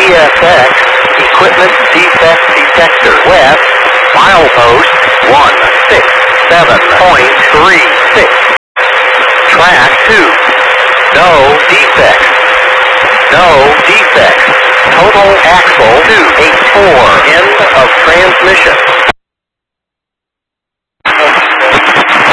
CSX, equipment defect detector. West, milepost 167.36. Track 2. No defects. No defects. Total axle 284. End of transmission.